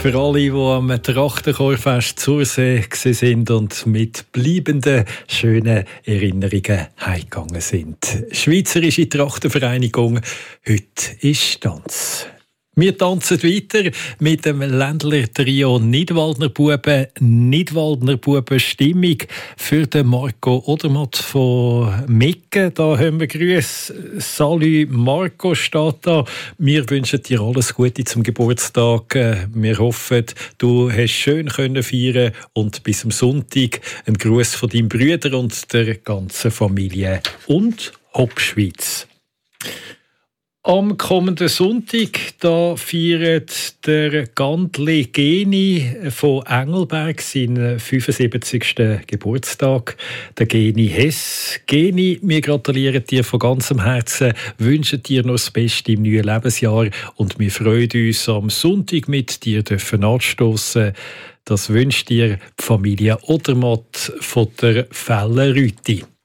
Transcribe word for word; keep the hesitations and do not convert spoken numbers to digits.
Für alle, die am Trachtenchorfest zur See sind und mit bleibenden, schönen Erinnerungen heimgegangen sind. Schweizerische Trachtenvereinigung, heute ist Tanz. Wir tanzen weiter mit dem Ländler-Trio Nidwaldner Buben. Nidwaldner Buben Stimmung für den Marco Odermatt von Mecken. Da haben wir Grüße. Salut Marco steht da. Wir wünschen dir alles Gute zum Geburtstag. Wir hoffen, du hast schön können feiern und bis am Sonntag ein Gruß von deinen Brüdern und der ganzen Familie und Hopschweiz. Am kommenden Sonntag da feiert der Gandli Geni von Engelberg seinen fünfundsiebzigsten Geburtstag. Der Geni Hess. Geni, wir gratulieren dir von ganzem Herzen, wünschen dir noch das Beste im neuen Lebensjahr und wir freuen uns, am Sonntag mit dir anstoßen. Das wünscht dir die Familie Odermatt von der Fellenrüti.